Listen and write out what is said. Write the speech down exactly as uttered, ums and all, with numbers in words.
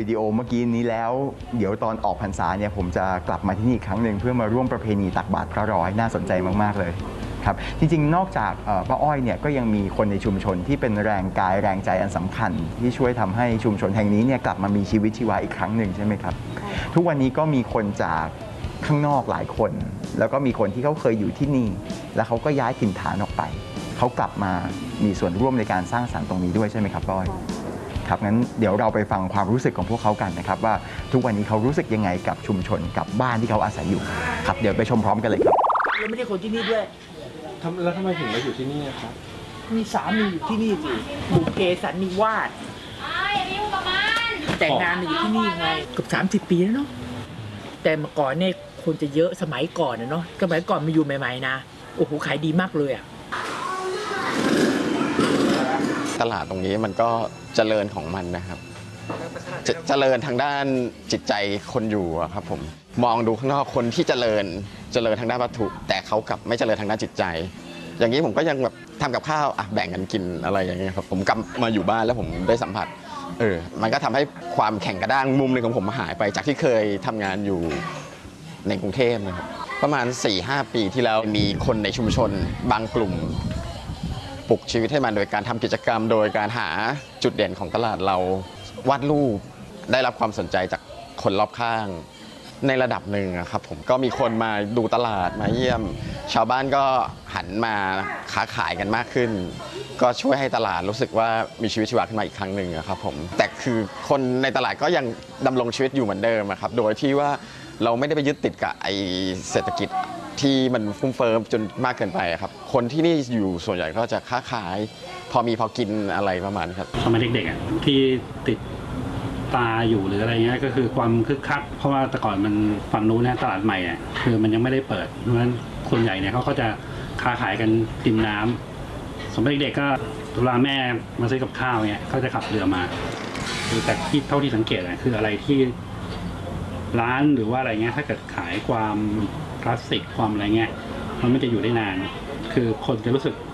วิดีโอเมื่อกี้นี้แล้วเดี๋ยวตอนออกพรรษาเนี่ยผมจะกลับมาที่นี่อีกครั้งหนึ่งเพื่อมาร่วมประเพณีตักบาตรพระร้อยน่าสนใจมากๆเลยครับจริงๆนอกจากป้าอ้อยเนี่ยก็ยังมีคนในชุมชนที่เป็นแรงกายแรงใจอันสำคัญที่ช่วยทำให้ชุมชนแห่งนี้เนี่ยกลับมามีชีวิตชีวาอีกครั้งหนึ่งใช่ไหมครับทุกวันนี้ก็มีคนจากข้างนอกหลายคนแล้วก็มีคนที่เขาเคยอยู่ที่นี่แล้วเขาก็ย้ายถิ่นฐานออกไปเขากลับมามีส่วนร่วมในการสร้างสรรค์ตรงนี้ด้วยใช่ไหมครับป้าอ้อยครับงั้นเดี๋ยวเราไปฟังความรู้สึกของพวกเขากันนะครับว่าทุกวันนี้เขารู้สึกยังไงกับชุมชนกับบ้านที่เขาอาศัยอยู่ครับเดี๋ยวไปชมพร้อมกันเลยครับเราไม่ใช่คนที่นี่ด้วยแล้วทำไมถึงมาอยู่ที่นี่ครับมีสามีอยู่ที่นี่สิบุพเพสันนิวาสแต่งงานอยู่ที่นี่ไงเกือบสามสิบปีแล้วเนาะแต่เมื่อก่อนเนี่ยคนจะเยอะสมัยก่อนนะเนาะสมัยก่อนมาอยู่ใหม่ๆนะโอ้โหขายดีมากเลยอะตลาดตรงนี้มันก็เจริญของมันนะครับเจเจริญทางด้านจิตใจคนอยู่ครับผมมองดูข้างนอกคนที่เจริญเจริญทางด้านวัตถุแต่เขากลับไม่เจริญทางด้านจิตใจ อย่างนี้ผมก็ยังแบบทำกับข้าวอ่ะแบ่งกันกินอะไรอย่างเงี้ยครับผมกลับมาอยู่บ้านแล้วผมได้สัมผัสเออมันก็ทำให้ความแข่งกระด้างมุมหนึ่งของผมหายไปจากที่เคยทำงานอยู่ในกรุงเทพนะครับประมาณ สี่ห้า ปีที่แล้วมีคนในชุมชนบางกลุ่มปลุกชีวิตให้มันโดยการทำกิจกรรมโดยการหาจุดเด่นของตลาดเราวาดรูปได้รับความสนใจจากคนรอบข้างในระดับหนึ่งครับผมก็มีคนมาดูตลาดมาเยี่ยมชาวบ้านก็หันมาค้าขายกันมากขึ้นก็ช่วยให้ตลาดรู้สึกว่ามีชีวิตชีวาขึ้นมาอีกครั้งหนึ่งครับผมแต่คือคนในตลาดก็ยังดำรงชีวิตอยู่เหมือนเดิมครับโดยที่ว่าเราไม่ได้ไปยึดติดกับไอเศรษฐกิจที่มันฟุ้งเฟ้อจนมากเกินไปครับคนที่นี่อยู่ส่วนใหญ่ก็จะค้าขายพอมีพอกินอะไรประมาณครับสมัยเด็กๆอ่ะที่ติดตาอยู่หรืออะไรเงี้ยก็คือความคึกคักเพราะว่าแต่ก่อนมันฝั่งนู้นนะตลาดใหม่อ่ะคือมันยังไม่ได้เปิดเพราะฉะนั้นคนใหญ่เนี่ยเขาก็จะค้าขายกันริมน้ำสมัยเด็กๆก็เวลาแม่มาซื้อกับข้าวเนี่ยเขาจะขับเรือมาคือแต่ที่เท่าที่สังเกตนะคืออะไรที่ร้านหรือว่าอะไรเงี้ยถ้าเกิดขายความคลาสสิกความอะไรเงี้ยมันไม่จะอยู่ได้นานคือคนจะรู้สึก